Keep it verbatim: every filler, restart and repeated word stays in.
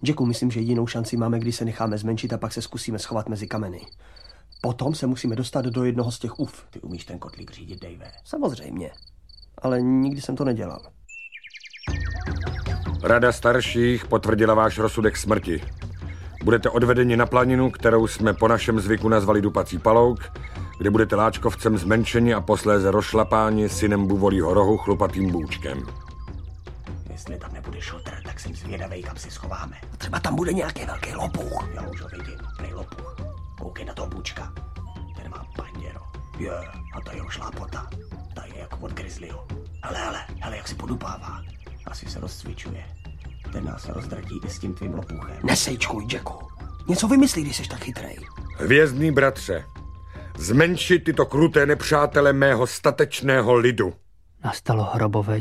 Jacku, myslím, že jinou šanci máme, když se necháme zmenšit a pak se zkusíme schovat mezi kameny. Potom se musíme dostat do jednoho z těch uf. Ty umíš ten kotlík řídit, Dave? Samozřejmě. Ale nikdy jsem to nedělal. Rada starších potvrdila váš rozsudek smrti. Budete odvedeni na planinu, kterou jsme po našem zvyku nazvali Dupací palouk, kde budete láčkovcem zmenšeni a posléze rozšlapáni synem Buvolího rohu chlupatým bůčkem. Jestli tam nebude šutr, tak jsem zvědavej, kam si schováme. Třeba tam bude nějaký velký lopuch. Já už ho vidím, prej lopuch. Koukej na toho bůčka. Ten má panděro. Je, a ta jeho šlápota. Ta je jako od grizzlyho. Hele, hele, hele, jak si podupává. Asi se rozcvičuje. Ten nás rozdratí i s tím tvým lopuchem. Nesejčkuj, Jacku. Něco vymyslí, když jsi tak chytrej. Hvězdný bratře, zmenšit tyto kruté nepřátele mého statečného lidu. Nastalo hrobové